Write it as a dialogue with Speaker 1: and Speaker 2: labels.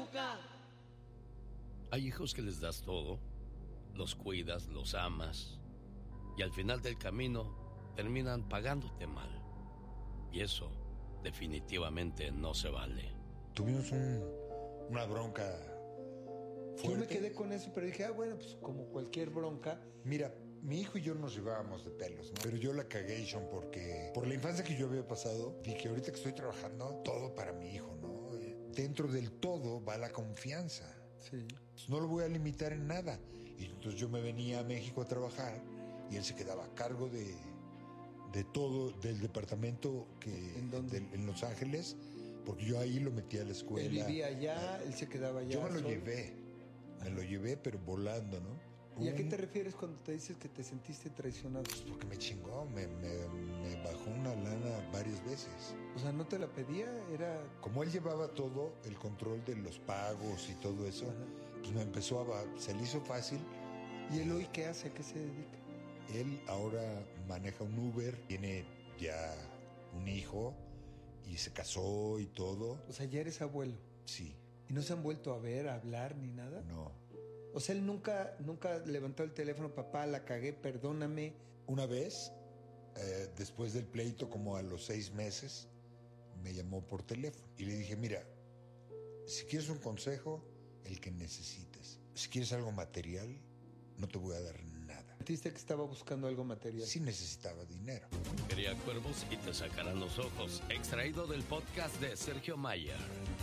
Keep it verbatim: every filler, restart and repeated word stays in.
Speaker 1: bronca.
Speaker 2: Hay hijos que les das todo, los cuidas, los amas, y al final del camino terminan pagándote mal. Y eso definitivamente no se vale.
Speaker 3: Tuvimos un, una bronca fuerte.
Speaker 4: Yo me quedé con eso, pero dije, ah, bueno, pues como cualquier bronca.
Speaker 3: Mira, mi hijo y yo nos llevábamos de pelos, ¿no? Pero yo la cagué, Sean, porque por la infancia que yo había pasado, dije, ahorita que estoy trabajando, todo para mi hijo, ¿no? Dentro del todo va la confianza.
Speaker 4: Sí.
Speaker 3: Pues no lo voy a limitar en nada. Y entonces yo me venía a México a trabajar y él se quedaba a cargo de, de todo, del departamento que
Speaker 4: ¿En dónde?
Speaker 3: de, en Los Ángeles, porque yo ahí lo metí a la escuela.
Speaker 4: Él vivía allá, él se quedaba allá.
Speaker 3: Yo me lo
Speaker 4: solo.
Speaker 3: llevé, me lo llevé, pero volando, ¿no?
Speaker 4: ¿Y a qué
Speaker 3: Un-
Speaker 4: te refieres cuando te dices que te sentiste traicionado?
Speaker 3: Pues porque me chingó, me, me, me bajó una lana varias veces.
Speaker 4: O sea, ¿no te la pedía? Era...
Speaker 3: Como él llevaba todo, el control de los pagos y todo eso,
Speaker 4: Ajá.
Speaker 3: pues me empezó a... se le hizo fácil.
Speaker 4: ¿Y él hoy qué hace? ¿A qué se dedica?
Speaker 3: Él ahora maneja un Uber, tiene ya un hijo y se casó y todo.
Speaker 4: O sea, ya eres abuelo.
Speaker 3: Sí,
Speaker 4: ¿Y no se han vuelto a ver, a hablar ni nada?
Speaker 3: no.
Speaker 4: O sea, él nunca, nunca levantó el teléfono, papá, la cagué, perdóname.
Speaker 3: Una vez, eh, después del pleito, como a los seis meses, me llamó por teléfono y le dije, mira, si quieres un consejo, el que necesites. Si quieres algo material, no te voy a dar nada.
Speaker 4: Sentiste que estaba buscando algo material.
Speaker 3: Sí necesitaba dinero.
Speaker 2: Cría cuervos y te sacarán los ojos. Extraído del podcast de Sergio Mayer.